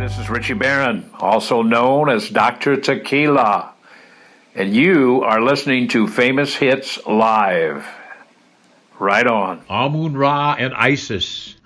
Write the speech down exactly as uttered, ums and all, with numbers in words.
This is Richie Barron, also known as Doctor Tequila, and you are listening to Famous Hits Live. Right on. Amun Ra and Isis.